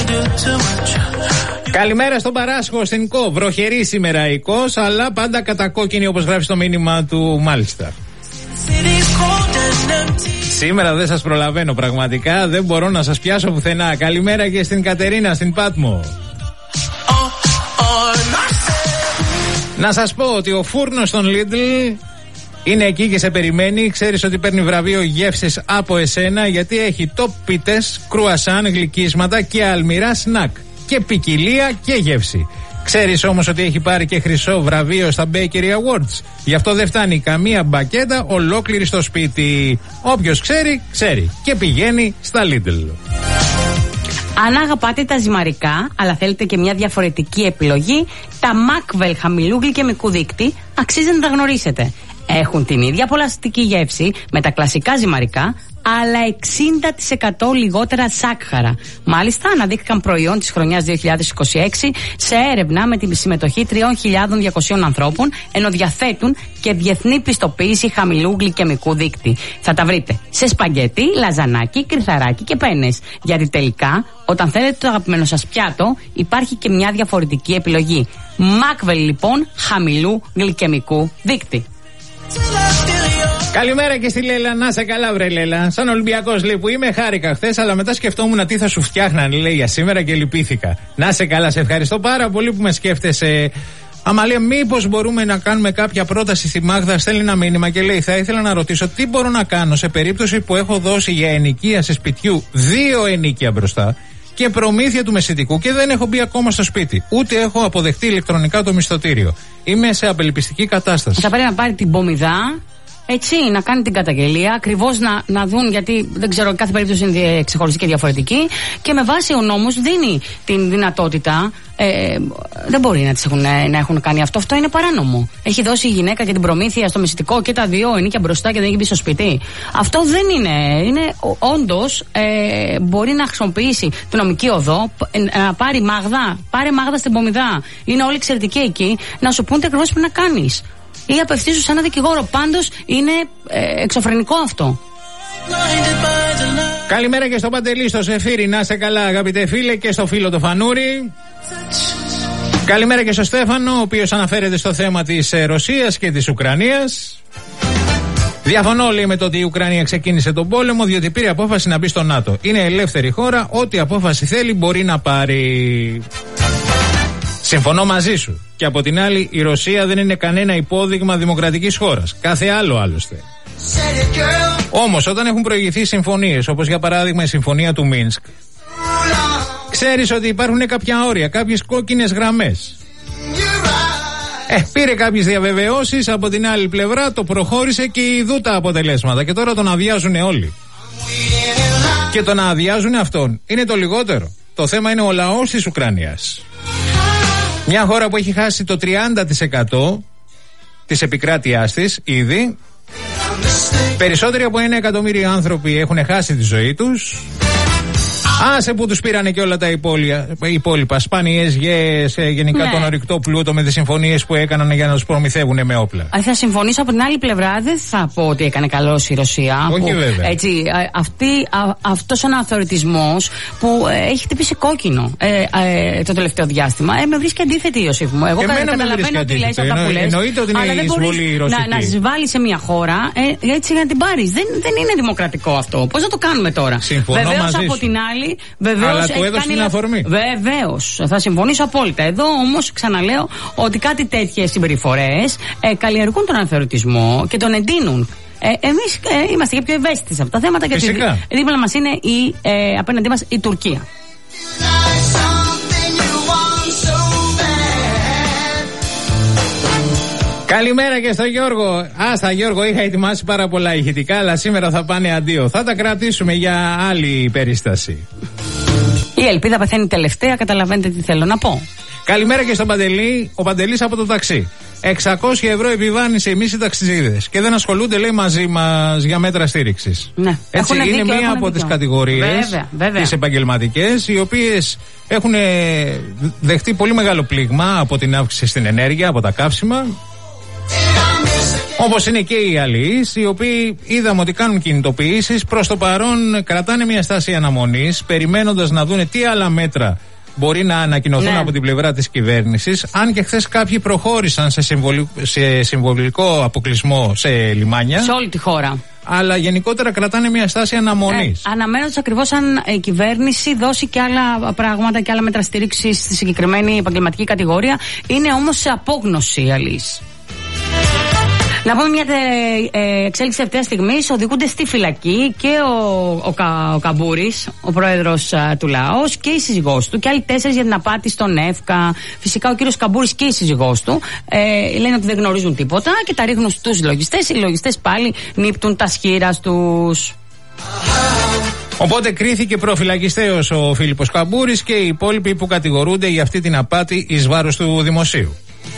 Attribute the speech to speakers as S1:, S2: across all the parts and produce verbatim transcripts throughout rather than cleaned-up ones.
S1: Καλημέρα στον Παράσχο, στην ΚΟ. Βροχερή σήμερα η ΚΟΣ, αλλά πάντα κατακόκκινη όπως γράφει στο μήνυμα του μάλιστα. Σήμερα δεν σας προλαβαίνω πραγματικά, δεν μπορώ να σας πιάσω πουθενά. Καλημέρα και στην Κατερίνα, στην Πάτμο. Να σας πω ότι ο φούρνος των Lidl είναι εκεί και σε περιμένει. Ξέρεις ότι παίρνει βραβείο γεύσης από εσένα, γιατί έχει top πίτες, κρουασάν, γλυκίσματα και αλμυρά σνακ. Και ποικιλία και γεύση. Ξέρεις όμως ότι έχει πάρει και χρυσό βραβείο στα Bakery Awards. Γι' αυτό δεν φτάνει καμία μπακέτα ολόκληρη στο σπίτι. Όποιος ξέρει, ξέρει. Και πηγαίνει στα Lidl.
S2: Αν αγαπάτε τα ζυμαρικά, αλλά θέλετε και μια διαφορετική επιλογή, τα Macvel χαμηλού γλυκαιμικού δείκτη αξίζει να τα γνωρίσετε. Έχουν την ίδια απολαυστική γεύση με τα κλασικά ζυμαρικά, αλλά εξήντα τοις εκατό λιγότερα σάκχαρα. Μάλιστα, αναδείχθηκαν προϊόν της χρονιάς δύο χιλιάδες είκοσι έξι σε έρευνα με τη συμμετοχή τρεις χιλιάδες διακόσιων ανθρώπων, ενώ διαθέτουν και διεθνή πιστοποίηση χαμηλού γλυκαιμικού δείκτη. Θα τα βρείτε σε σπαγκέτι, λαζανάκι, κρυθαράκι και πένες. Γιατί τελικά, όταν θέλετε το αγαπημένο σας πιάτο, υπάρχει και μια διαφορετική επιλογή. Macvel λοιπόν, χαμηλού γλυκαιμικού δείκτη.
S1: Καλημέρα και στη Λέλα, να σε καλά βρε Λέλα. Σαν Ολυμπιακός λέει που είμαι, χάρηκα χθες, αλλά μετά σκεφτόμουν τι θα σου φτιάχναν, λέει, για σήμερα και λυπήθηκα. Να σε καλά, σε ευχαριστώ πάρα πολύ που με σκέφτεσαι. Αμαλία, μήπως μπορούμε να κάνουμε κάποια πρόταση στη Μάγδα? Στέλνει ένα μήνυμα και λέει: θα ήθελα να ρωτήσω τι μπορώ να κάνω σε περίπτωση που έχω δώσει για ενοικίαση σπιτιού δύο ενίκια μπροστά και προμήθεια του μεσητικού και δεν έχω μπει ακόμα στο σπίτι. Ούτε έχω αποδεχτεί ηλεκτρονικά το μισθωτήριο. Είμαι σε απελπιστική κατάσταση.
S2: Θα πρέπει να πάρει την πομιδά, έτσι, να κάνει την καταγγελία, ακριβώς να, να δουν, γιατί δεν ξέρω, κάθε περίπτωση είναι ξεχωριστή και διαφορετική. Και με βάση ο νόμος δίνει την δυνατότητα. Ε, δεν μπορεί να, τις έχουν, να έχουν κάνει αυτό. Αυτό είναι παράνομο. Έχει δώσει η γυναίκα και την προμήθεια στο μεσητικό και τα δύο ενίκια μπροστά και δεν έχει μπει στο σπίτι. Αυτό δεν είναι. είναι όντως ε, μπορεί να χρησιμοποιήσει την νομική οδό, να πάρει Μάγδα, πάρε Μάγδα στην πομιδά. Είναι όλοι εξαιρετικοί εκεί, να σου πούν τι ακριβώς πρέπει να κάνεις. Ή απευθύνσου σε ένα δικηγόρο. Πάντως είναι ε, εξωφρενικό αυτό.
S1: Καλημέρα και στο Παντελή, στο Σεφύρι, να σε καλά αγαπητέ φίλε, και στο φίλο το Φανούρι. Καλημέρα και στο Στέφανο, ο οποίος αναφέρεται στο θέμα της ε, Ρωσίας και της Ουκρανίας. Διαφωνώ, λέει, με το ότι η Ουκρανία ξεκίνησε τον πόλεμο, διότι πήρε απόφαση να μπει στο ΝΑΤΟ. Είναι ελεύθερη χώρα, ό,τι απόφαση θέλει μπορεί να πάρει. Συμφωνώ μαζί σου. Και από την άλλη, η Ρωσία δεν είναι κανένα υπόδειγμα δημοκρατικής χώρας. Κάθε άλλο άλλωστε. Όμως, όταν έχουν προηγηθεί συμφωνίες, όπως για παράδειγμα η συμφωνία του Μίνσκ, ξέρεις ότι υπάρχουν κάποια όρια, κάποιες κόκκινες γραμμές. Ε, πήρε κάποιες διαβεβαιώσεις, από την άλλη πλευρά το προχώρησε και ειδού τα αποτελέσματα. Και τώρα τον αδειάζουν όλοι. Και τον αδειάζουν αυτόν είναι το λιγότερο. Το θέμα είναι ο λαός της Ουκρανίας. Μια χώρα που έχει χάσει το τριάντα τοις εκατό της επικράτειάς της ήδη. Περισσότεροι από ένα εκατομμύριο άνθρωποι έχουν χάσει τη ζωή τους. Άσε που τους πήρανε και όλα τα υπόλοιπα. Σπάνιες γέες, γενικά ναι. Τον ορυκτό πλούτο με τις συμφωνίες που έκαναν για να τους προμηθεύουν με όπλα. Θα
S2: συμφωνήσω από την άλλη πλευρά. Δεν θα πω ότι έκανε καλώς η Ρωσία.
S1: Όχι,
S2: που,
S1: βέβαια.
S2: Έτσι, αυτή, α, αυτός ο αναθεωρητισμός που ε, έχει χτυπήσει κόκκινο ε, ε, το τελευταίο διάστημα. Ε, με βρίσκει αντίθετη, Ιωσήφ μου. Εγώ
S1: Εμένα
S2: καταλαβαίνω ότι λες αυτά που λες.
S1: Εννοείται ότι είναι εισβολή ρωσική.
S2: Να, να εισβάλλει σε μια χώρα ε, έτσι για να την πάρεις. Δεν, δεν είναι δημοκρατικό αυτό. Πώς να το κάνουμε τώρα? Βεβαίως από την άλλη. Βεβαίως,
S1: αλλά του έδωσε την αφορμή.
S2: Βεβαίως, θα συμφωνήσω απόλυτα. Εδώ όμως ξαναλέω ότι κάτι τέτοιες συμπεριφορές ε, καλλιεργούν τον αναθεωρητισμό και τον εντείνουν. Ε, εμείς ε, είμαστε και πιο ευαίσθητοι σε αυτά τα θέματα, γιατί δίπλα μας είναι η, ε, απέναντί μας η Τουρκία.
S1: Καλημέρα και στο Γιώργο. Άστα Γιώργο, είχα ετοιμάσει πάρα πολλά ηχητικά, αλλά σήμερα θα πάνε αντίο. Θα τα κρατήσουμε για άλλη περίσταση.
S2: Η ελπίδα πεθαίνει τελευταία, καταλαβαίνετε τι θέλω να πω.
S1: Καλημέρα και στον Παντελή, ο Παντελής από το ταξί. εξακόσια ευρώ επιβάρυνση εμείς οι ταξιδίδες. Και δεν ασχολούνται, λέει, μαζί μας για μέτρα στήριξης.
S2: Ναι.
S1: Έτσι, είναι δίκιο, μία από τις κατηγορίες, τις επαγγελματικές, οι οποίες έχουν δεχτεί πολύ μεγάλο πλήγμα από την αύξηση στην ενέργεια, από τα καύσιμα. Όπως είναι και οι αλληλείς, οι οποίοι είδαμε ότι κάνουν κινητοποιήσεις. Προς το παρόν κρατάνε μια στάση αναμονής, περιμένοντας να δούνε τι άλλα μέτρα μπορεί να ανακοινωθούν, ναι, από την πλευρά της κυβέρνησης. Αν και χθες κάποιοι προχώρησαν σε, συμβολικό, σε συμβολικό αποκλεισμό σε λιμάνια. Σε
S2: όλη τη χώρα.
S1: Αλλά γενικότερα κρατάνε μια στάση αναμονής.
S2: Ε, αναμένοντας ακριβώς αν η κυβέρνηση δώσει και άλλα πράγματα και άλλα μέτρα στήριξη στη συγκεκριμένη επαγγελματική κατηγορία. Είναι όμως σε απόγνωση η αλληλείς. Να πούμε μια ε, εξέλιξη ευθεία στιγμή. Οδηγούνται στη φυλακή και ο, ο, Κα, ο Καμπούρης, ο πρόεδρος α, του ΛΑΟΣ, και η σύζυγός του, και άλλοι τέσσερις για την απάτη στον ΕΦΚΑ. Φυσικά ο κύριος Καμπούρης και η σύζυγός του ε, λένε ότι δεν γνωρίζουν τίποτα και τα ρίχνουν στους λογιστές. Οι λογιστές πάλι νύπτουν τα σχήρα τους.
S1: Οπότε κρίθηκε προφυλακιστέως ο Φίλιππος Καμπούρης και οι υπόλοιποι που κατηγορούνται για αυτή την απάτη εις βάρος του δημοσίου.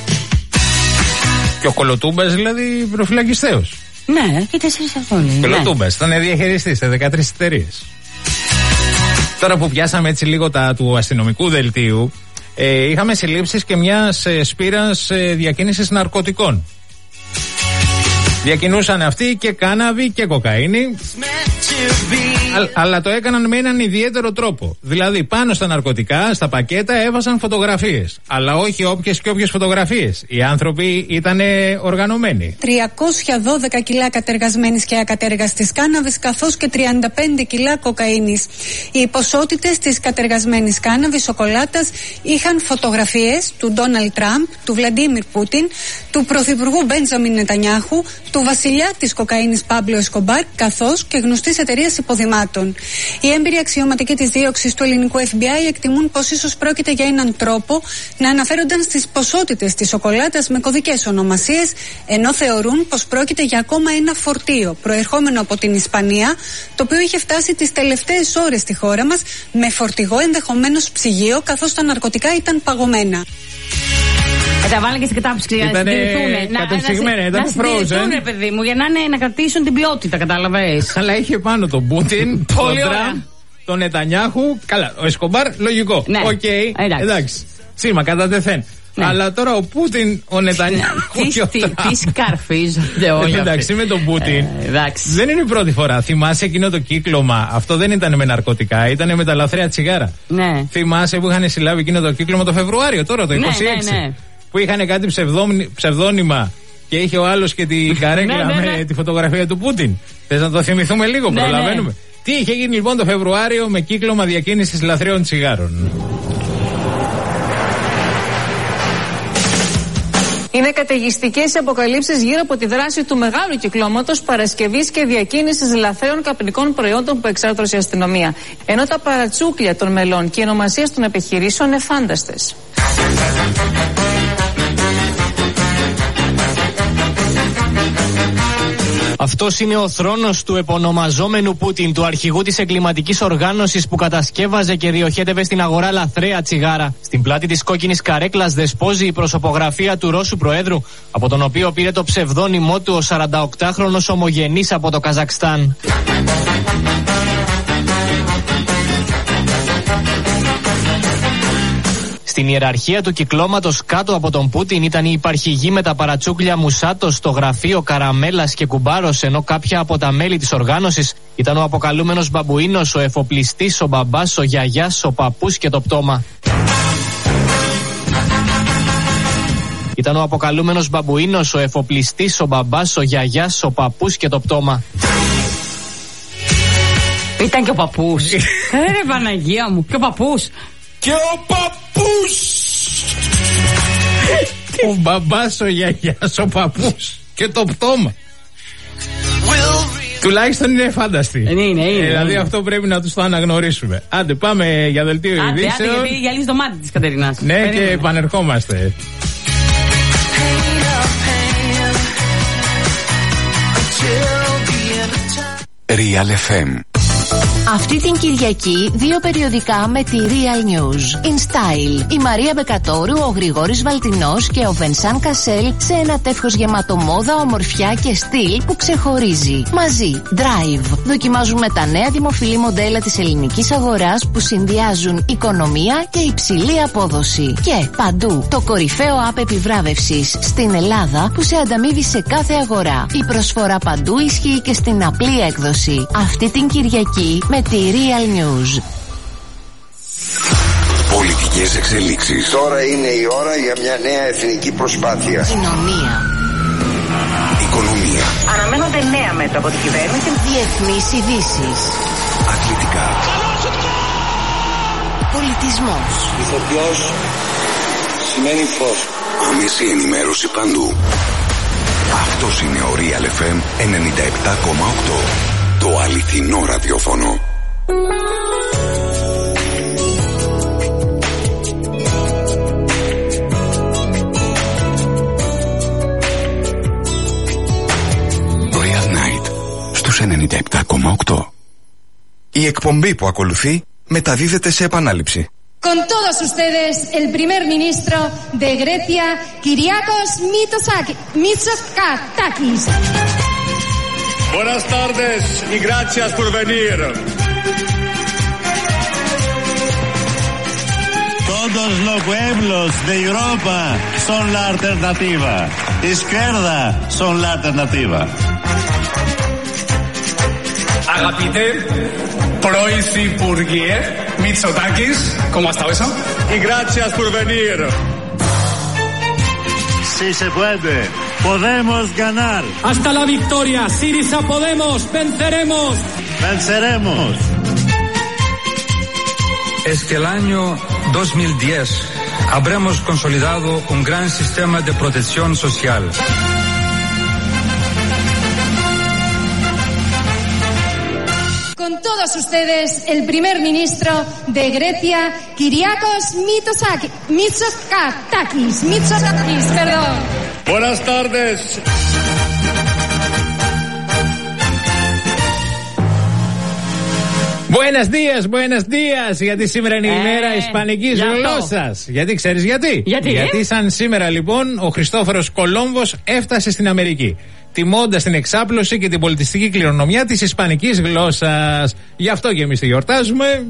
S1: Και ο Κολοτούμπας δηλαδή προφυλακιστέως.
S2: Ναι, και τέσσερις αυτοί.
S1: Κολοτούμπας, ναι. Ήταν διαχειριστής σε δεκατρείς εταιρείες. Τώρα που πιάσαμε έτσι λίγο τα του αστυνομικού δελτίου, ε, είχαμε συλλήψεις και μιας ε, σπήρας ε, διακίνησης ναρκωτικών. Διακινούσαν αυτοί και κάναβη και κοκαίνη. Α, αλλά το έκαναν με έναν ιδιαίτερο τρόπο. Δηλαδή πάνω στα ναρκωτικά, στα πακέτα έβαζαν φωτογραφίες. Αλλά όχι όποιες και όποιες φωτογραφίες. Οι άνθρωποι ήταν οργανωμένοι.
S3: τριακόσια δώδεκα κιλά κατεργασμένης και ακατέργαστης κάναβης καθώς και τριάντα πέντε κιλά κοκαίνης. Οι ποσότητες της κατεργασμένης κάναβης σοκολάτας είχαν φωτογραφίες του Ντόναλντ Τραμπ, του Βλαντίμιρ Πούτιν, του Πρωθυπουργού Μπέντζαμιν Νετανιάχου, του βασιλιά της κοκαίνης Πάμπλο Εσκομπάρ, καθώς και γνωστής εταιρείας υποδημάτων. Οι έμπειροι αξιωματικοί της δίωξης του ελληνικού εφ μπι άι εκτιμούν πως ίσως πρόκειται για έναν τρόπο να αναφέρονταν στις ποσότητες της σοκολάτας με κωδικές ονομασίες, ενώ θεωρούν πως πρόκειται για ακόμα ένα φορτίο προερχόμενο από την Ισπανία, το οποίο είχε φτάσει τις τελευταίες ώρες στη χώρα μας με φορτηγό ενδεχομένως ψυγείο, καθώς τα ναρκωτικά ήταν παγωμένα.
S2: Ε, τα βάλανε και στην κατάψυξη για να συντηρηθούν.
S1: Κατεψυγμένα, ήταν
S2: frozen. Να παιδί μου, για να, είναι, να κρατήσουν την ποιότητα, κατάλαβες.
S1: Αλλά είχε πάνω τον Πούτιν, τον Τραμπ, τον Νετανιάχου. Καλά, ο Εσκομπάρ, λογικό.
S2: Ναι.
S1: Οκ, okay, εντάξει. εντάξει. Σήμα, κατά τεθέν. Ναι. Αλλά τώρα ο Πούτιν, ο Νετανιάχου.
S2: Τι σκαρφίζονται όλοι.
S1: Εντάξει, με τον Πούτιν. Δεν είναι η πρώτη φορά. Θυμάσαι εκείνο το κύκλωμα. Αυτό δεν ήταν με ναρκωτικά, ήταν με τα λαθρέα τσιγάρα.
S2: Ναι.
S1: Θυμάσαι που είχαν συλλάβει εκείνο το κύκλωμα το Φεβρουάριο, τώρα το είκοσι έξι. Ναι, ναι, ναι. Που είχαν κάτι ψευδόνυμα και είχε ο άλλος και την καρέκλα ναι, ναι, ναι. με τη φωτογραφία του Πούτιν. Θες να το θυμηθούμε λίγο, ναι, προλαβαίνουμε. Ναι. Τι είχε γίνει λοιπόν το Φεβρουάριο με κύκλωμα διακίνησης λαθρέων τσιγάρων.
S4: Είναι καταιγιστικές οι αποκαλύψεις γύρω από τη δράση του μεγάλου κυκλώματος παρασκευής και διακίνησης λαθρέων καπνικών προϊόντων που εξάρτησε η αστυνομία. Ενώ τα παρατσούκλια των μελών και οι ονομασίες των επιχειρήσεων είναι φάνταστες.
S5: Αυτός είναι ο θρόνος του επωνομαζόμενου Πούτιν, του αρχηγού της εγκληματικής οργάνωσης που κατασκεύαζε και διοχέτευε στην αγορά λαθρέα τσιγάρα. Στην πλάτη της κόκκινης καρέκλας δεσπόζει η προσωπογραφία του Ρώσου Προέδρου, από τον οποίο πήρε το ψευδόνυμό του ο σαρανταοκτάχρονος ομογενής από το Καζακστάν. Στην ιεραρχία του κυκλώματος κάτω από τον Πούτιν ήταν η υπαρχηγή με τα παρατσούκλια Μουσάτος, το γραφείο Καραμέλας και Κουμπάρος, ενώ κάποια από τα μέλη της οργάνωσης ήταν ο αποκαλούμενος Μπαμπουίνος, ο εφοπλιστής, ο μπαμπάς, ο γιαγιάς, ο παππούς και το πτώμα. Ήταν ο αποκαλούμενος Μπαμπουίνος, ο εφοπλιστής, ο μπαμπάς, ο γιαγιάς, ο παππούς και το πτώμα.
S2: Ήταν και ο παππούς. Ε, Παναγία μου, και ο παππούς.
S1: Και ο παππούς! Ο μπαμπάς, ο γιαγιάς, ο παππούς και το πτώμα. Τουλάχιστον είναι φάνταστοι.
S2: Είναι, είναι, είναι.
S1: Δηλαδή αυτό πρέπει να τους το αναγνωρίσουμε. Άντε πάμε για δελτίο ειδήσεων.
S2: Άντε, άντε, γιατί γυαλίζει το μάτι της Κατερινάς.
S1: Ναι, περίμενε. Και επανερχόμαστε.
S6: Real εφ εμ. Αυτή την Κυριακή δύο περιοδικά με τη Real News. In Style. Η Μαρία Μπεκατόρου, ο Γρηγόρης Βαλτινός και ο Βενσάν Κασέλ σε ένα τεύχος γεμάτο μόδα, ομορφιά και στυλ που ξεχωρίζει. Μαζί. Drive. Δοκιμάζουμε τα νέα δημοφιλή μοντέλα της ελληνικής αγοράς που συνδυάζουν οικονομία και υψηλή απόδοση. Και παντού. Το κορυφαίο app επιβράβευσης στην Ελλάδα που σε ανταμείβει σε κάθε αγορά. Η προσφορά παντού ισχύει και στην απλή έκδοση. Αυτή την Κυριακή με τη Real News.
S7: Πολιτικές εξελίξεις.
S8: Τώρα είναι η ώρα για μια νέα εθνική προσπάθεια.
S6: Κοινωνία.
S7: Οικονομία.
S9: Αναμένονται νέα μέτρα από την κυβέρνηση.
S6: Διεθνείς ειδήσεις.
S7: Αθλητικά.
S6: Πολιτισμός.
S8: Ηθοποιός σημαίνει φως.
S7: Άμεση ενημέρωση παντού. Αυτός είναι ο Real εφ εμ ενενήντα επτά κόμμα οκτώ. Το αληθινό ραδιόφωνο. Real Night στους ενενήντα επτά κόμμα οκτώ.
S10: Η εκπομπή που ακολουθεί μεταδίδεται σε επανάληψη.
S11: Con todos ustedes, el primer ministro de Grecia, Kyriakos Mitsotakis.
S12: Buenas tardes y gracias por venir.
S13: Todos los pueblos de Europa son la alternativa. Izquierda son la alternativa.
S12: Αγαπητέ Πρωθυπουργέ Mitsotakis, ¿cómo ha estado eso? Y gracias por venir.
S13: Si se puede, podemos ganar.
S12: Hasta la victoria, Syriza Podemos, venceremos.
S13: Venceremos.
S14: Es que el año dos mil diez habremos consolidado un gran sistema de protección social.
S11: Con todos ustedes, el primer ministro de Grecia, Kyriakos Mitsotakis. Mitsotakis, perdón.
S12: Buenas tardes.
S1: Buenos días, buenos días. Γιατί σήμερα είναι η ημέρα ισπανικής γλώσσας. Γιατί ξέρεις γιατί?
S2: Γιατί,
S1: γιατί
S2: ε?
S1: σαν σήμερα λοιπόν ο Χριστόφορος Κολόμβος έφτασε στην Αμερική, τιμώντας την εξάπλωση και την πολιτιστική κληρονομιά της ισπανικής γλώσσας. Γι' αυτό και εμείς τη γιορτάζουμε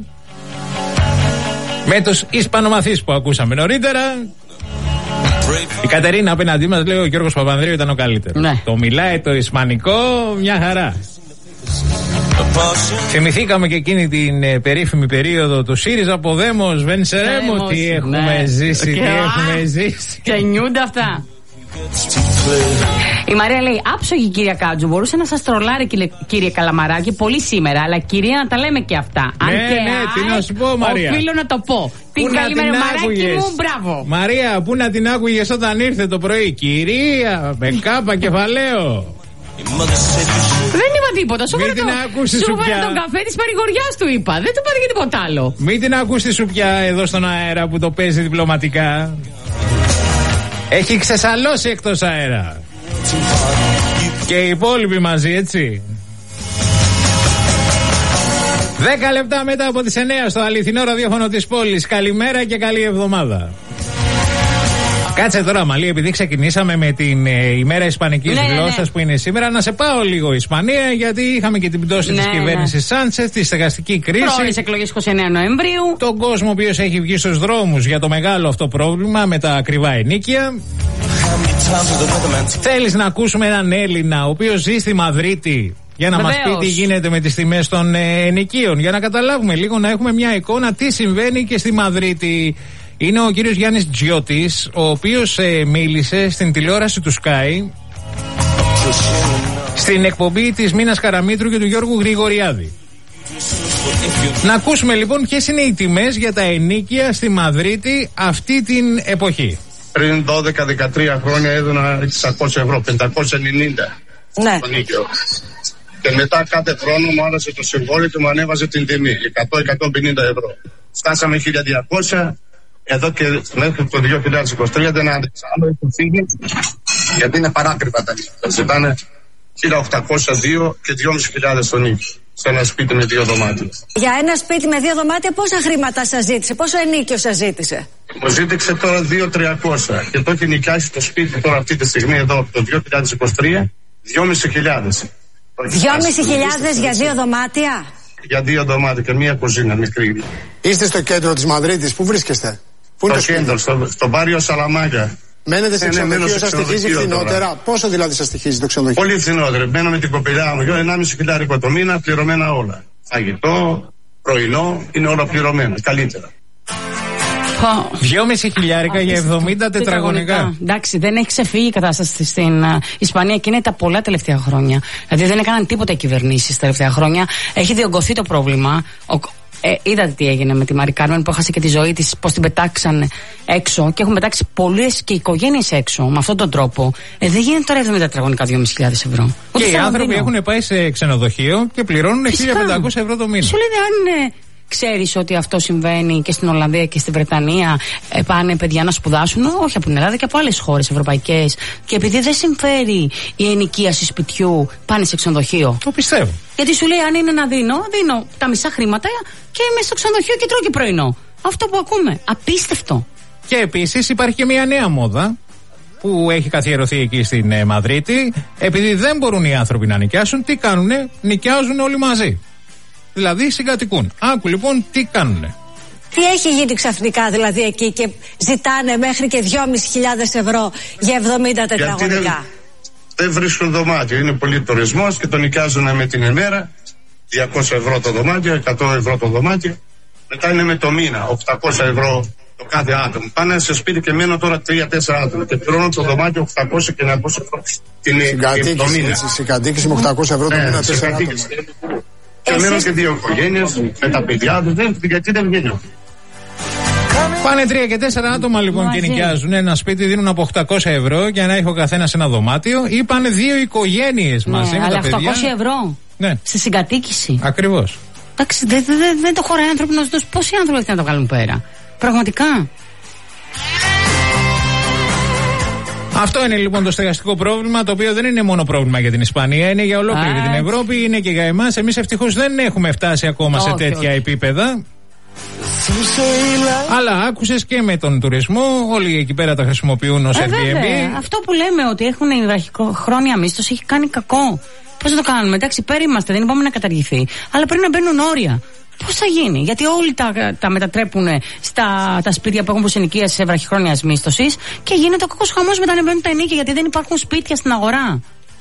S1: με τους Ισπανομαθείς που ακούσαμε νωρίτερα. Η Κατερίνα απέναντί μας λέει ο Γιώργος Παπανδρέου ήταν ο καλύτερος.
S2: Ναι.
S1: Το μιλάει το ισπανικό μια χαρά. Θυμηθήκαμε και εκείνη την ε, περίφημη περίοδο του ΣΥΡΙΖΑ Podemos, Venceremos. Τι έχουμε ναι. ζήσει, τι έχουμε ζήσει.
S2: Ξενιούνται αυτά. Η Μαρία λέει: άψογη κυρία Κάτζου, μπορούσε να σας τρολάρει κύριε Καλαμαράκη πολύ σήμερα, αλλά κυρία να τα λέμε και αυτά.
S1: Ναι,
S2: Αν και
S1: ναι, τι να σου πω, Μαρία.
S2: Οφείλω να το πω. Την καλημέρα, Μαράκι μου, μπράβο.
S1: Μαρία, πού να την άκουγες όταν ήρθε το πρωί? Κυρία, με κάπα κεφαλαίο.
S2: Δεν είπα τίποτα. Σου
S1: έφερα
S2: το... τον καφέ της παρηγοριάς του είπα. Δεν του είπα και τίποτα άλλο.
S1: Μην την ακούσει σου πια εδώ στον αέρα που το παίζει διπλωματικά. Έχει ξεσαλώσει εκτός αέρα. Και οι υπόλοιποι μαζί, έτσι. Δέκα λεπτά μετά από τις εννιά στο αληθινό ραδιόφωνο της πόλης. Καλημέρα και καλή εβδομάδα. Κάτσε τώρα, Μαλή, επειδή ξεκινήσαμε με την ε, ημέρα ισπανικής ναι, γλώσσας ναι, ναι. που είναι σήμερα, να σε πάω λίγο Ισπανία, γιατί είχαμε και την πτώση ναι, της κυβέρνησης ναι. Σάντσες, τη στεγαστική κρίση.
S2: Πρόορες εκλογές εικοστή ενάτη Νοεμβρίου.
S1: Τον κόσμο ο οποίος έχει βγει στους δρόμους για το μεγάλο αυτό πρόβλημα με τα ακριβά ενοίκια. Θέλεις να ακούσουμε έναν Έλληνα ο οποίος ζει στη Μαδρίτη για να Βεβαίως. μας πει τι γίνεται με τις τιμές των ε, ενοικίων, για να καταλάβουμε λίγο, να έχουμε μια εικόνα τι συμβαίνει και στη Μαδρίτη. Είναι ο κύριος Γιάννης Τζιώτης, ο οποίος ε, μίλησε στην τηλεόραση του Sky στην εκπομπή της Μίνας Καραμήτρου και του Γιώργου Γρηγοριάδη. Να ακούσουμε λοιπόν ποιες είναι οι τιμές για τα ενοίκια στη Μαδρίτη αυτή την εποχή.
S15: Πριν δώδεκα δεκατρία χρόνια έδωνα εξακόσια ευρώ, πεντακόσια ενενήντα
S16: ναι.
S15: το νίκιο. Και μετά κάθε χρόνο μου άρεσε το συμβόλαιο και μου ανέβαζε την τιμή, εκατό με εκατόν πενήντα ευρώ. Φτάσαμε χίλια διακόσια. Εδώ και μέχρι το δύο χιλιάδες είκοσι τρία δεν άντεξα. Άλλο έχω φύγει, γιατί είναι παράκριβα τα νίκια. Ζητάνε χίλια οκτακόσια δύο και δυόμισι χιλιάδες τον νίκη. σε ένα σπίτι με δύο δωμάτια.
S16: Για ένα σπίτι με δύο δωμάτια πόσα χρήματα σας ζήτησε, πόσο ενίκιο σας ζήτησε?
S15: Μου ζήτησε τώρα δύο χιλιάδες τριακόσια και το έχει νοικιάσει το σπίτι τώρα αυτή τη στιγμή εδώ από το δύο χιλιάδες είκοσι τρία δυόμισι χιλιάδες.
S16: δυόμισι χιλιάδες για δύο δωμάτια?
S15: Για δύο δωμάτια και μία κουζίνα μικρή.
S17: Είστε στο κέντρο της Μαδρίτης, πού βρίσκεστε? Πού είναι
S15: στο κέντρο, στο, στο Μπάριο Σαλαμάγκα.
S17: Μένετε σε ξενοδοχείο, σας στοιχίζει φθηνότερα? Πόσο δηλαδή σας στοιχίζει το ξενοδοχείο?
S15: Πολύ φθηνότερα. Μένω με την κοπηλιά μου, ενάμιση χιλιάδες το μήνα, πληρωμένα όλα. Φαγητό, πρωινό, είναι όλα πληρωμένα. Καλύτερα.
S1: Δυόμισι χιλιάρικα για εβδομήντα τετραγωνικά.
S2: Εντάξει, δεν έχει ξεφύγει η κατάσταση στην uh, Ισπανία και είναι τα πολλά τελευταία χρόνια. Δηλαδή δεν έκαναν τίποτα οι κυβερνήσεις τα τελευταία χρόνια. Έχει διωγγωθεί το πρόβλημα. Ο, ε, είδατε τι έγινε με τη Μαρή Κάρμεν που έχασε και τη ζωή της, πώς την πετάξαν έξω και έχουν πετάξει πολλές και οικογένειες έξω με αυτόν τον τρόπο. Ε, δεν γίνεται τώρα εβδομήντα τετραγωνικά δυόμισι χιλιάδες ευρώ.
S1: Ούτε και οι άνθρωποι έχουν πάει σε ξενοδοχείο και πληρώνουν χίλια πεντακόσια ευρώ το μήνα.
S2: Σου λέει αν είναι. Ξέρεις ότι αυτό συμβαίνει και στην Ολλανδία και στη Βρετανία, ε, πάνε παιδιά να σπουδάσουν, όχι από την Ελλάδα και από άλλες χώρες ευρωπαϊκές. Και επειδή δεν συμφέρει η ενοικίαση σπιτιού, πάνε σε ξενοδοχείο.
S1: Το πιστεύω.
S2: Γιατί σου λέει, αν είναι να δίνω, δίνω τα μισά χρήματα και είμαι στο ξενοδοχείο και τρώω και πρωινό. Αυτό που ακούμε. Απίστευτο.
S1: Και επίσης υπάρχει και μια νέα μόδα που έχει καθιερωθεί εκεί στην ε, Μαδρίτη. Επειδή δεν μπορούν οι άνθρωποι να νοικιάσουν, τι κάνουνε? Νοικιάζουν όλοι μαζί. Δηλαδή συγκατοικούν. Άκου λοιπόν τι κάνουνε.
S16: Τι έχει γίνει ξαφνικά δηλαδή εκεί και ζητάνε μέχρι και δυόμισι χιλιάδες ευρώ για εβδομήντα τετραγωνικά?
S15: Δεν, δεν βρίσκουν δωμάτιο. Είναι πολύ τουρισμός και το νοικιάζουν με την ημέρα. διακόσια ευρώ το δωμάτιο, εκατό ευρώ το δωμάτιο. Μετά είναι με το μήνα, οκτακόσια ευρώ το κάθε άτομο. Πάνε σε σπίτι και μένω τώρα τρία τέσσερα άτομα και πληρώνω το δωμάτιο οκτακόσια και εννιακόσια ευρώ το μήνα.
S17: Συγκατοίκηση με οκτακόσια ευρώ το μήνα, τέσσερα άτομα.
S15: Και μένω και δύο οικογένειες με τα παιδιά του, γιατί δεν βγαίνει.
S1: Πάνε τρία και τέσσερα άτομα λοιπόν Μαζί. Και νοικιάζουν ένα σπίτι, δίνουν από οκτακόσια ευρώ για να έχει ο καθένας ένα δωμάτιο, ή πάνε δύο οικογένειες ναι, μαζί με τα παιδιά.
S2: οκτακόσια ευρώ ναι. Στη συγκατοίκηση.
S1: Ακριβώς.
S2: Εντάξει, δεν δε, δε, δε το χωράει άνθρωποι να δώσει. Πόσοι άνθρωποι να το βγάλουν πέρα? Πραγματικά.
S1: Αυτό είναι λοιπόν το στεγαστικό πρόβλημα, το οποίο δεν είναι μόνο πρόβλημα για την Ισπανία, είναι για ολόκληρη Α, την Ευρώπη, είναι και για εμάς. Εμείς ευτυχώς δεν έχουμε φτάσει ακόμα όχι, σε τέτοια όχι. επίπεδα. Αλλά άκουσες και με τον τουρισμό, όλοι εκεί πέρα τα χρησιμοποιούν ως
S2: ε,
S1: Airbnb.
S2: Βέβαια. Αυτό που λέμε ότι έχουν βραχυχρόνια μίσθωση έχει κάνει κακό. Πώς θα το κάνουμε? Εντάξει, πέρα είμαστε, δεν είπαμε να καταργηθεί. Αλλά πρέπει να μπαίνουν όρια. Πώς θα γίνει? Γιατί όλοι τα, τα μετατρέπουν στα τα σπίτια που έχουν προσενοικίαση σε βραχυχρόνια μίσθωση και γίνεται ο κακός χαμός μετά ανεβαίνουν τα ενίκια γιατί δεν υπάρχουν σπίτια στην αγορά.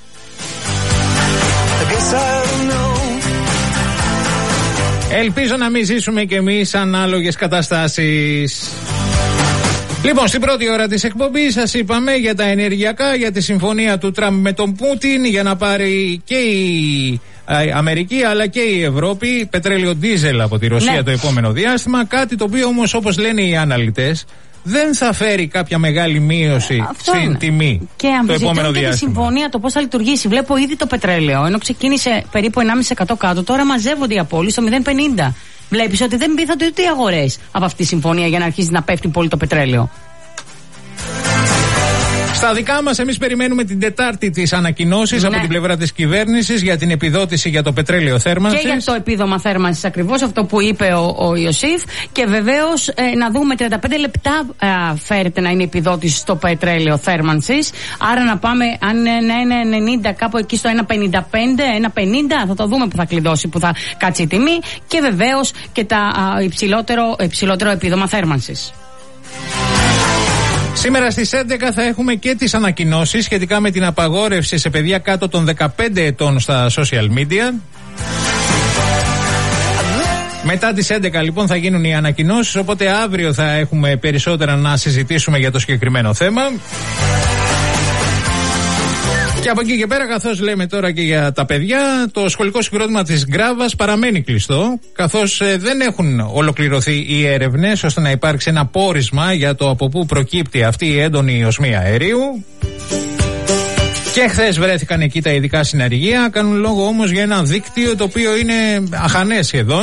S1: Ελπίζω να μην ζήσουμε κι εμείς ανάλογες καταστάσεις. Λοιπόν, στην πρώτη ώρα της εκπομπής σας είπαμε για τα ενεργειακά, για τη συμφωνία του Τραμπ με τον Πούτιν για να πάρει και η Αμερική αλλά και η Ευρώπη πετρέλαιο ντίζελ από τη Ρωσία ναι. το επόμενο διάστημα. Κάτι το οποίο όμως, όπως λένε οι αναλυτές, δεν θα φέρει κάποια μεγάλη μείωση Αυτό στην είναι. τιμή
S2: και
S1: το επόμενο διάστημα. Και τη
S2: συμφωνία, το πώς θα λειτουργήσει. Βλέπω ήδη το πετρέλαιο, ενώ ξεκίνησε περίπου ενάμιση τοις εκατό κάτω, τώρα μαζεύονται οι απώλειες στο μηδέν κόμμα πενήντα. Βλέπεις ότι δεν πείθονται ούτε οι αγορές από αυτή τη συμφωνία για να αρχίσει να πέφτει πολύ το πετρέλαιο.
S1: Στα δικά μας, εμείς περιμένουμε την Τετάρτη τις ανακοινώσεις ναι. από την πλευρά της κυβέρνησης για την επιδότηση για το πετρέλαιο θέρμανσης.
S2: Και για το επίδομα θέρμανσης ακριβώς, αυτό που είπε ο, ο Ιωσήφ. Και βεβαίως ε, να δούμε τριάντα πέντε λεπτά ε, φέρεται να είναι επιδότηση στο πετρέλαιο θέρμανσης. Άρα να πάμε, αν να είναι ενενήντα, κάπου εκεί στο ένα πενήντα πέντε, ένα πενήντα, θα το δούμε που θα κλειδώσει, που θα κάτσει η τιμή. Και βεβαίως και τα α, υψηλότερο, υψηλότερο επίδομα θέρμανσης.
S1: Σήμερα στις έντεκα θα έχουμε και τις ανακοινώσεις σχετικά με την απαγόρευση σε παιδιά κάτω των δεκαπέντε ετών στα social media. Μετά τις έντεκα λοιπόν θα γίνουν οι ανακοινώσεις, οπότε αύριο θα έχουμε περισσότερα να συζητήσουμε για το συγκεκριμένο θέμα. Και από εκεί και πέρα, καθώς λέμε τώρα και για τα παιδιά, το σχολικό συγκρότημα της Γκράβας παραμένει κλειστό, καθώς ε, δεν έχουν ολοκληρωθεί οι έρευνες ώστε να υπάρξει ένα πόρισμα για το από πού προκύπτει αυτή η έντονη οσμία αερίου. Και χθες βρέθηκαν εκεί τα ειδικά συνεργεία, κάνουν λόγο όμως για ένα δίκτυο το οποίο είναι αχανές σχεδόν.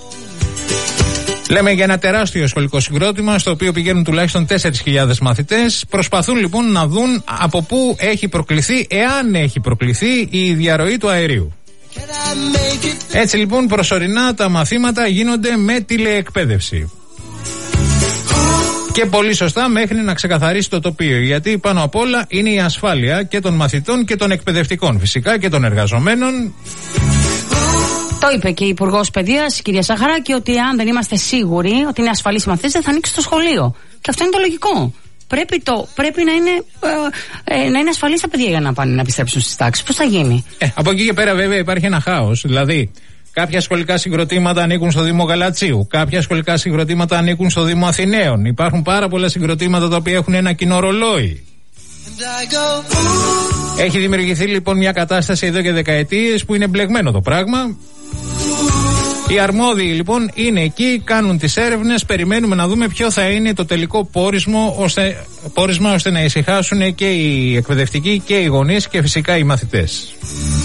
S1: Λέμε για ένα τεράστιο σχολικό συγκρότημα στο οποίο πηγαίνουν τουλάχιστον τέσσερις χιλιάδες μαθητές. Προσπαθούν λοιπόν να δουν από πού έχει προκληθεί, εάν έχει προκληθεί, η διαρροή του αερίου. Έτσι λοιπόν προσωρινά τα μαθήματα γίνονται με τηλεεκπαίδευση. Και πολύ σωστά μέχρι να ξεκαθαρίσει το τοπίο. Γιατί πάνω απ' όλα είναι η ασφάλεια και των μαθητών και των εκπαιδευτικών. Φυσικά και των εργαζομένων.
S2: Το είπε και η Υπουργός Παιδείας, η κυρία Σαχαράκη, ότι αν δεν είμαστε σίγουροι ότι είναι ασφαλής η μαθητές, δεν θα ανοίξει το σχολείο. Και αυτό είναι το λογικό. Πρέπει, το, πρέπει να, είναι, ε, ε, να είναι ασφαλής τα παιδιά για να πάνε να επιστρέψουν στις τάξεις. Πώς θα γίνει?
S1: Ε, από εκεί και πέρα, βέβαια, υπάρχει ένα χάος. Δηλαδή, κάποια σχολικά συγκροτήματα ανήκουν στο Δήμο Γαλατσίου, κάποια σχολικά συγκροτήματα ανήκουν στο Δήμο Αθηναίων. Υπάρχουν πάρα πολλά συγκροτήματα τα οποία έχουν ένα κοινό ρολόι. Έχει δημιουργηθεί λοιπόν μια κατάσταση εδώ και δεκαετίες που είναι μπλεγμένο το πράγμα. Οι αρμόδιοι λοιπόν είναι εκεί, κάνουν τις έρευνες, περιμένουμε να δούμε ποιο θα είναι το τελικό πόρισμα ώστε, πόρισμα ώστε να ησυχάσουν και οι εκπαιδευτικοί και οι γονείς και φυσικά οι μαθητές.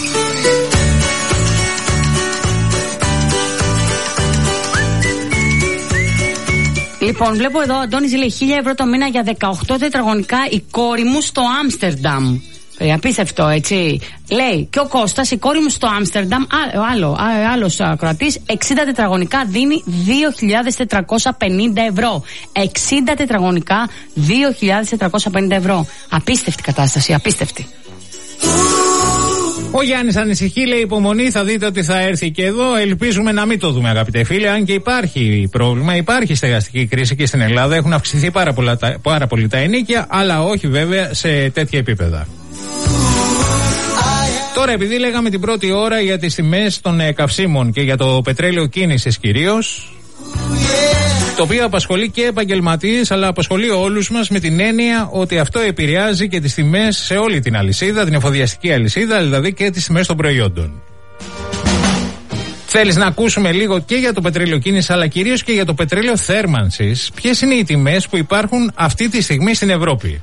S2: Λοιπόν, βλέπω εδώ, ο Αντώνης λέει χίλια ευρώ το μήνα για δεκαοκτώ τετραγωνικά η κόρη μου στο Άμστερνταμ. Ε, απίστευτο, έτσι. Λέει και ο Κώστας, η κόρη μου στο Άμστερνταμ, άλλο, άλλος ακροατής, εξήντα τετραγωνικά δίνει δύο χιλιάδες τετρακόσια πενήντα ευρώ. εξήντα τετραγωνικά, δύο χιλιάδες τετρακόσια πενήντα ευρώ. Απίστευτη κατάσταση, απίστευτη.
S1: Ο Γιάννης ανησυχεί, λέει υπομονή, θα δείτε ότι θα έρθει και εδώ. Ελπίζουμε να μην το δούμε, αγαπητέ φίλε, αν και υπάρχει πρόβλημα, υπάρχει στεγαστική κρίση και στην Ελλάδα. Έχουν αυξηθεί πάρα, πολλά, πάρα πολύ τα ενοίκια, αλλά όχι βέβαια σε τέτοια επίπεδα. Τώρα, επειδή λέγαμε την πρώτη ώρα για τις τιμές των ε, καυσίμων και για το πετρέλαιο κίνησης κυρίως, το οποίο απασχολεί και επαγγελματίες αλλά απασχολεί όλους μας με την έννοια ότι αυτό επηρεάζει και τις τιμές σε όλη την αλυσίδα, την εφοδιαστική αλυσίδα, δηλαδή και τις τιμές των προϊόντων. Θέλεις να ακούσουμε λίγο και για το πετρέλαιο κίνησης αλλά κυρίως και για το πετρέλαιο θέρμανσης? Ποιες είναι οι τιμές που υπάρχουν αυτή τη στιγμή στην Ευρώπη?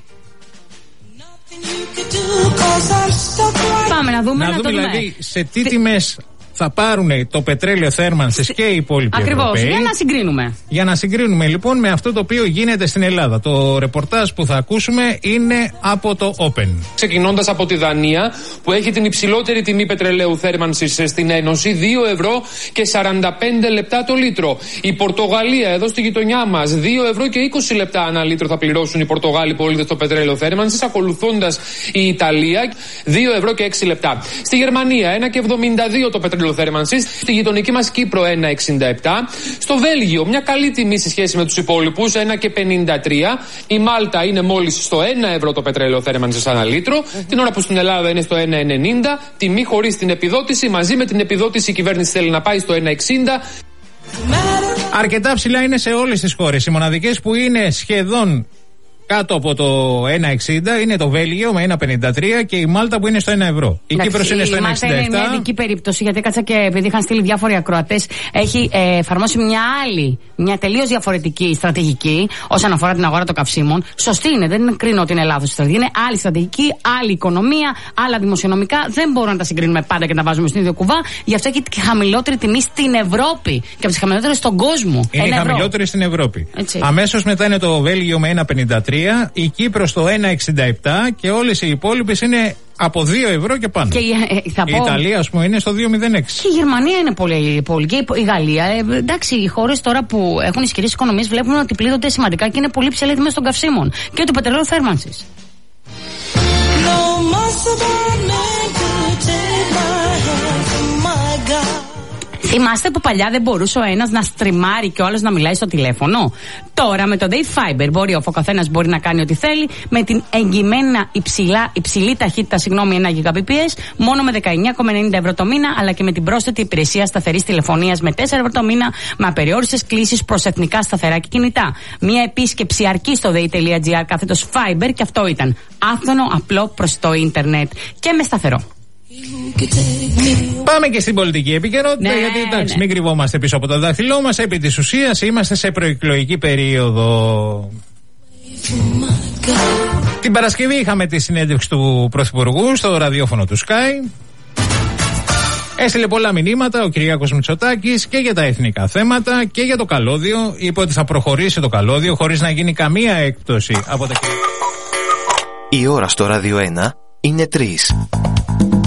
S2: Πάμε να δούμε,
S1: να, να δούμε
S2: το
S1: δηλαδή
S2: δούμε.
S1: σε τι τιμές θα πάρουν το πετρέλαιο θέρμανσης και οι υπόλοιποι
S2: Ακριβώς,
S1: Ευρωπαίοι.
S2: για να συγκρίνουμε.
S1: Για να συγκρίνουμε λοιπόν με αυτό το οποίο γίνεται στην Ελλάδα. Το ρεπορτάζ που θα ακούσουμε είναι από το Open.
S18: Ξεκινώντας από τη Δανία που έχει την υψηλότερη τιμή πετρελαίου θέρμανσης στην Ένωση, δύο ευρώ και σαράντα πέντε λεπτά το λίτρο. Η Πορτογαλία εδώ στη γειτονιά μας, δύο ευρώ και είκοσι λεπτά ανά λίτρο θα πληρώσουν οι Πορτογάλοι πολίτες το πετρέλαιο θέρμανσης, ακολουθώντας η Ιταλία, δύο ευρώ και έξι λεπτά. Στη Γερμανία ένα και εβδομήντα δύο το πετρέλαιο θέρμανσης, στη γειτονική μας Κύπρο ένα εξήντα επτά, στο Βέλγιο μια καλή τιμή σε σχέση με τους υπόλοιπους, ένα και πενήντα τρία, η Μάλτα είναι μόλις στο ένα ευρώ το πετρέλαιο θέρμανσης ανά λίτρο, mm-hmm. την ώρα που στην Ελλάδα είναι στο ένα ενενήντα, τιμή χωρίς την επιδότηση, μαζί με την επιδότηση η κυβέρνηση θέλει να πάει στο ένα εξήντα.
S1: Αρκετά ψηλά είναι σε όλες τις χώρες. Οι μοναδικές που είναι σχεδόν κάτω από το ένα εξήντα είναι το Βέλγιο με ένα πενήντα τρία και η Μάλτα που είναι στο ένα ευρώ. Η Κύπρος είναι στο ένα εξήντα επτά.
S2: Είναι μια ειδική περίπτωση, γιατί κάτσα και επειδή είχαν στείλει διάφοροι ακροατές, έχει ε, εφαρμόσει μια άλλη, μια τελείως διαφορετική στρατηγική όσον αφορά την αγορά των καυσίμων. Σωστή είναι, δεν κρίνω ότι είναι λάθος η στρατηγική. Είναι άλλη στρατηγική, άλλη οικονομία, άλλα δημοσιονομικά. Δεν μπορούμε να τα συγκρίνουμε πάντα και να τα βάζουμε στην ίδιο κουβά. Γι' αυτό έχει τη χαμηλότερη τιμή στην Ευρώπη και από τις χαμηλότερες στον κόσμο.
S1: Είναι η χαμηλότερη στην Ευρώπη. Αμέσως μετά είναι το Βέλγιο με ένα πενήντα τρία. Η Κύπρος στο ένα εξήντα επτά και όλες οι υπόλοιπες είναι από δύο ευρώ και πάνω.
S2: Και η, ε, θα
S1: η
S2: πω,
S1: Ιταλία, ας πούμε, είναι στο δύο μηδέν έξι.
S2: Και η Γερμανία είναι πολύ, πολύ και η Γαλλία. Ε, εντάξει, οι χώρες τώρα που έχουν ισχυρές οικονομίες βλέπουν ότι πλήττονται σημαντικά και είναι πολύ ψηλές οι τιμές των καυσίμων και του πετρελαίου θέρμανσης. Θυμάστε που παλιά δεν μπορούσε ο ένας να στριμάρει και ο άλλος να μιλάει στο τηλέφωνο? Τώρα με το Dave Fiber μπορεί ο καθένας μπορεί να κάνει ό,τι θέλει με την εγγυημένα υψηλά, υψηλή ταχύτητα, συγγνώμη, ένα γιγαμπιτ μόνο με δεκαεννιά κόμμα ενενήντα ευρώ το μήνα, αλλά και με την πρόσθετη υπηρεσία σταθερής τηλεφωνίας με τέσσερα ευρώ το μήνα, με απεριόριστες κλήσεις προς εθνικά σταθερά και κινητά. Μία επίσκεψη αρκεί στο day.gr κάθετος Fiber και αυτό ήταν. Άφθονο, απλό προς το ίντερνετ και με σταθερό.
S1: Πάμε και στην πολιτική επικαιρότητα, ναι, γιατί εντάξει, ναι. μην κρυβόμαστε πίσω από το δάχτυλό μας. Επί της ουσίας είμαστε σε προεκλογική περίοδο. Την Παρασκευή είχαμε τη συνέντευξη του Πρωθυπουργού στο ραδιόφωνο του Sky. Έστειλε πολλά μηνύματα ο Κυριάκος Μητσοτάκης και για τα εθνικά θέματα και για το καλώδιο. Είπε ότι θα προχωρήσει το καλώδιο χωρίς να γίνει καμία έκπτωση από τα...
S19: Η ώρα στο Ράδιο ένα είναι τρεις.